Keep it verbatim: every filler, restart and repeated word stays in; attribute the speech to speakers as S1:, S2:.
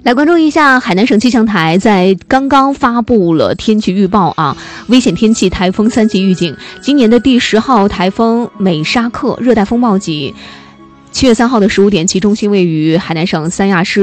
S1: 来关注一下海南省气象台在刚刚发布了天气预报啊，危险天气台风三级预警。今年的第十号台风美沙克热带风暴级，七月三号的十五点，其中心位于海南省三亚市